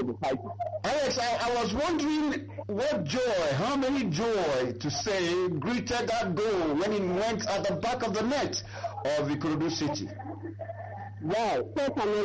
the title. Alex, I was wondering what joy, how many joy to say greeted that goal when it went at the back of the net of Ikorodu City. Wow, certainly